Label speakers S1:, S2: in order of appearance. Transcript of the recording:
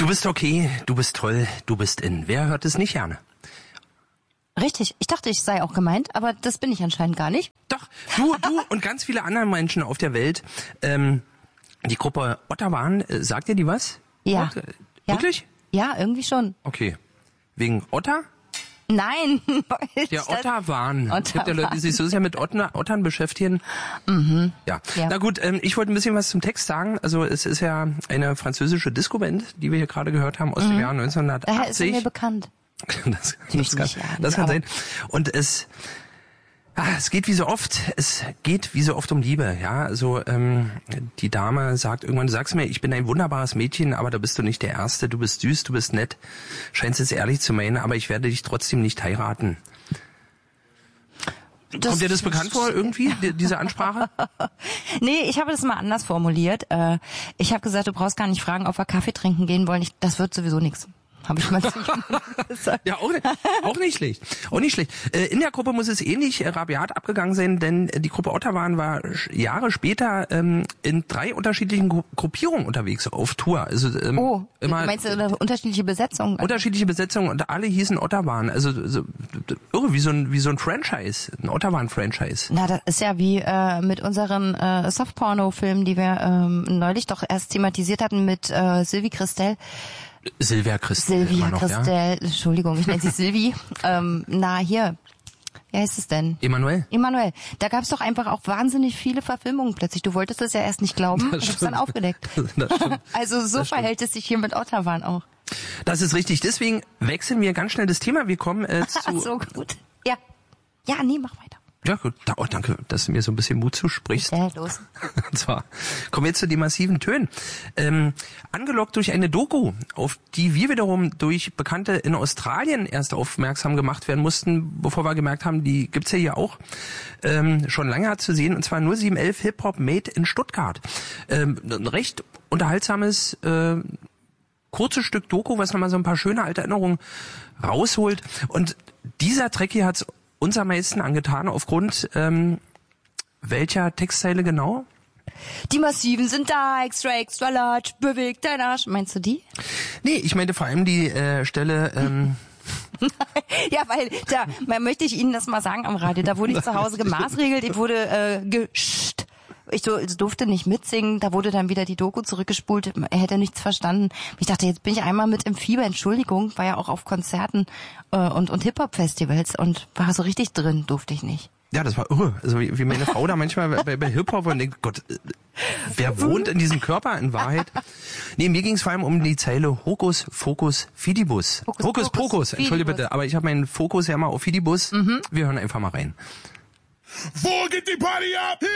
S1: Du bist okay, du bist toll, du bist in. Wer hört es nicht gerne?
S2: Richtig. Ich dachte, ich sei auch gemeint, aber das bin ich anscheinend gar nicht.
S1: Doch, du und ganz viele andere Menschen auf der Welt. Die Gruppe Ottawan, sagt dir die was?
S2: Ja.
S1: Wirklich?
S2: Ja, irgendwie schon.
S1: Okay. Wegen Otter?
S2: Nein.
S1: Der Ottawan. Es gibt ja Leute, die sich so sehr mit Ottern beschäftigen. Mhm. Ja. Na gut, ich wollte ein bisschen was zum Text sagen. Also es ist ja eine französische Disco-Band, die wir hier gerade gehört haben, aus dem Jahr 1980.
S2: Daher ist sie mir bekannt.
S1: Das kann sein. Und es geht wie so oft. Es geht wie so oft um Liebe. Ja, also die Dame sagt irgendwann, du sagst mir, ich bin ein wunderbares Mädchen, aber da bist du nicht der Erste. Du bist süß, du bist nett. Scheinst es ehrlich zu meinen, aber ich werde dich trotzdem nicht heiraten. Kommt dir das bekannt vor irgendwie, diese Ansprache?
S2: Nee, ich habe das mal anders formuliert. Ich habe gesagt, du brauchst gar nicht fragen, ob wir Kaffee trinken gehen wollen. Das wird sowieso nichts. Habe ich mal gesagt.
S1: Ja, auch nicht schlecht. Auch nicht schlecht. In der Gruppe muss es ähnlich rabiat abgegangen sein, denn die Gruppe Ottawan war Jahre später in 3 unterschiedlichen Gruppierungen unterwegs auf Tour. Also immer
S2: meinst du unterschiedliche Besetzungen?
S1: Unterschiedliche Besetzungen und alle hießen Ottawan. Also so irre, wie so ein Franchise, ein Ottawan-Franchise.
S2: Na, das ist ja wie mit unseren Softporno-Filmen, die wir neulich doch erst thematisiert hatten mit Sylvie Christel.
S1: Silvia Christel,
S2: ja? Entschuldigung, ich nenne sie Sylvie. Hier, wie heißt es denn?
S1: Emanuel.
S2: Da gab es doch einfach auch wahnsinnig viele Verfilmungen plötzlich. Du wolltest das ja erst nicht glauben, ich hab's dann aufgedeckt. Also so verhält es sich hier mit Ottawan auch.
S1: Das ist richtig, deswegen wechseln wir ganz schnell das Thema. Wir kommen zu...
S2: So gut. Ja, nee, mach weiter.
S1: Ja, gut. Oh, danke, dass du mir so ein bisschen Mut zusprichst.
S2: Ja, los.
S1: Und zwar kommen wir jetzt zu den massiven Tönen. Angelockt durch eine Doku, auf die wir wiederum durch Bekannte in Australien erst aufmerksam gemacht werden mussten, bevor wir gemerkt haben, die gibt's ja hier auch schon lange zu sehen. Und zwar nur 711 Hip-Hop Made in Stuttgart. Ein recht unterhaltsames kurzes Stück Doku, was nochmal so ein paar schöne alte Erinnerungen rausholt. Und dieser Track hier hat's uns am meisten angetan, aufgrund welcher Textzeile genau?
S2: Die Massiven sind da, extra large, bewegt dein Arsch. Meinst du die?
S1: Nee, ich meinte vor allem die Stelle...
S2: Ja, weil da möchte ich Ihnen das mal sagen am Radio, da wurde ich zu Hause gemaßregelt, ich wurde ich durfte nicht mitsingen, da wurde dann wieder die Doku zurückgespult, er hätte nichts verstanden. Ich dachte, jetzt bin ich einmal mit im Fieber, Entschuldigung, war ja auch auf Konzerten und Hip-Hop-Festivals und war so richtig drin, durfte ich nicht.
S1: Ja, das war irre. Also wie meine Frau da manchmal bei Hip-Hop und denkt, Gott, wer wohnt in diesem Körper in Wahrheit? Nee, mir ging es vor allem um die Zeile Hokus Focus Fidibus. Hokus Pokus, entschuldige bitte, aber ich habe meinen Fokus ja mal auf Fidibus. Wir hören einfach mal rein.
S3: Wo geht die Party ab?